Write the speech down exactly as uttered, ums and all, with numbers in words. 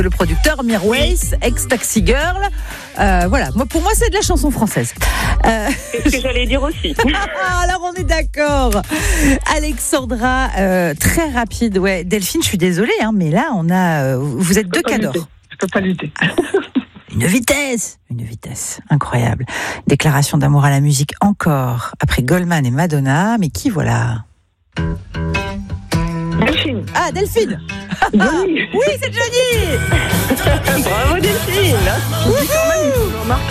Le producteur Mirwais, ex-Taxi Girl. Euh, voilà, moi, pour moi, c'est de la chanson française. Euh... C'est ce que j'allais dire aussi. Alors, on est d'accord. Alexandra, euh, très rapide. Ouais, Delphine, je suis désolée, hein, mais là, on a, euh, vous êtes deux cadors. Je peux pas lutter. Une vitesse, une vitesse incroyable. Déclaration d'amour à la musique encore, après Goldman et Madonna, mais qui voilà? Delphine. Ah, Delphine. Johnny. Oui, c'est Johnny. Bravo Delphine. Wouhou.